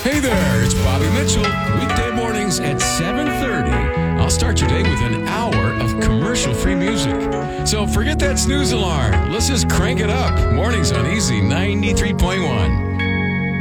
Hey there, it's Bobby Mitchell. Weekday mornings at 7:30. I'll start your day with an hour of commercial-free music. So forget that snooze alarm. Let's just crank it up. Mornings on Easy 93.1.